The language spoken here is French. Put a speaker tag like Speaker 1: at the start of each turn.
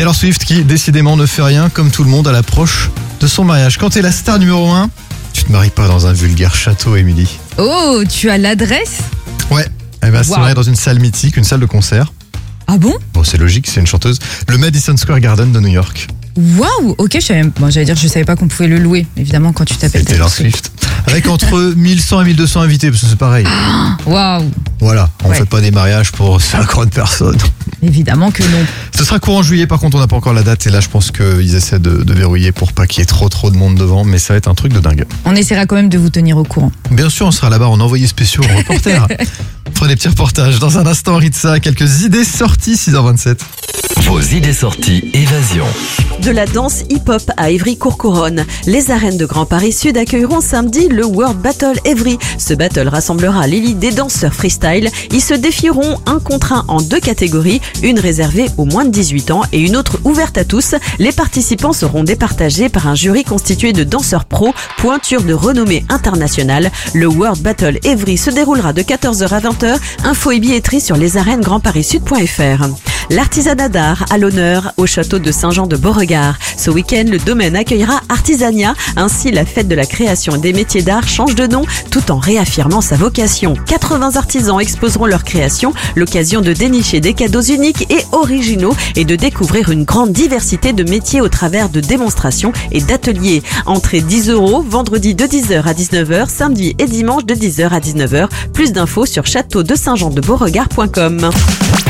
Speaker 1: Taylor Swift qui, décidément, ne fait rien comme tout le monde à l'approche de son mariage. Quand t'es la star numéro 1, tu te maries pas dans un vulgaire château, Émilie.
Speaker 2: Oh, tu as l'adresse?
Speaker 1: Ouais, elle va se marier dans une salle mythique, une salle de concert.
Speaker 2: Ah bon?
Speaker 1: Bon, c'est logique, c'est une chanteuse. Le Madison Square Garden de New York.
Speaker 2: Waouh, ok, je savais pas qu'on pouvait le louer, évidemment, quand tu t'appelles
Speaker 1: Taylor Swift. Avec entre 1100 et 1200 invités, parce que c'est pareil.
Speaker 2: Waouh.
Speaker 1: Voilà, on fait pas des mariages pour 50 personnes.
Speaker 2: Évidemment que non.
Speaker 1: Ce sera courant juillet, par contre on n'a pas encore la date et là je pense qu'ils essaient de verrouiller pour pas qu'il y ait trop de monde devant, mais ça va être un truc de dingue.
Speaker 2: On essaiera quand même de vous tenir au courant.
Speaker 1: Bien sûr, on sera là-bas en envoyé spéciaux, en reporter. On fera des petits reportages. Dans un instant, Ritza, quelques idées sorties, 6h27.
Speaker 3: Vos idées sorties évasion.
Speaker 4: De la danse hip-hop à Évry-Courcouronnes. Les arènes de Grand Paris Sud accueilleront samedi le World Battle Évry. Ce battle rassemblera l'élite des danseurs freestyle. Ils se défieront un contre un en 2 catégories, une réservée aux moins de 18 ans et une autre ouverte à tous. Les participants seront départagés par un jury constitué de danseurs pros, pointures de renommée internationale. Le World Battle Évry se déroulera de 14h à 20h. Info et billetterie sur lesarenesgrandparissud.fr. L'artisanat d'art à l'honneur au château de Saint-Jean-de-Beauregard. Ce week-end, le domaine accueillera Artisania. Ainsi, la fête de la création et des métiers d'art change de nom tout en réaffirmant sa vocation. 80 artisans exposeront leurs créations, l'occasion de dénicher des cadeaux uniques et originaux et de découvrir une grande diversité de métiers au travers de démonstrations et d'ateliers. Entrée 10 €, vendredi de 10h à 19h, samedi et dimanche de 10h à 19h. Plus d'infos sur château-de-saint-jean-de-beauregard.com.